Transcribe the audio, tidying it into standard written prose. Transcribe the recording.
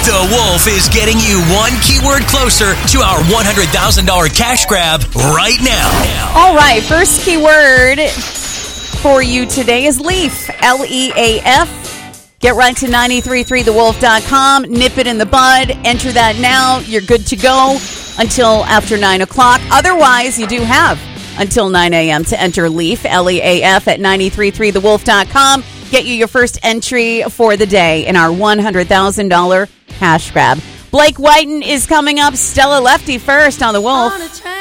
The Wolf is getting you one keyword closer to our $100,000 cash grab right now. All right, first keyword for you today is LEAF, L-E-A-F. Get right to 933thewolf.com, nip it in the bud, enter that now. You're good to go until after 9 o'clock. Otherwise, you do have until 9 a.m. to enter LEAF, L-E-A-F, at 933thewolf.com. Get you your first entry for the day in our $100,000 cash grab. Blake Whiten is coming up. Stella Lefty first on The Wolf.